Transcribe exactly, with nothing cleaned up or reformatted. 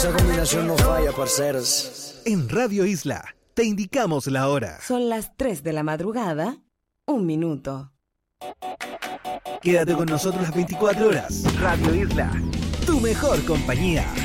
Esa combinación no falla, parceros. En Radio Isla, te indicamos la hora. Son las tres de la madrugada, un minuto. Quédate con nosotros las veinticuatro horas. Radio Isla, tu mejor compañía.